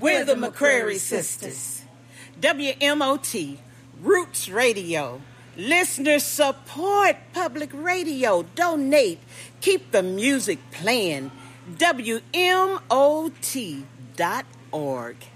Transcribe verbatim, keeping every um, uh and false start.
We're the McCrary Sisters. W M O T, Roots Radio. Listeners, support public radio. Donate. Keep the music playing. W M O T dot org.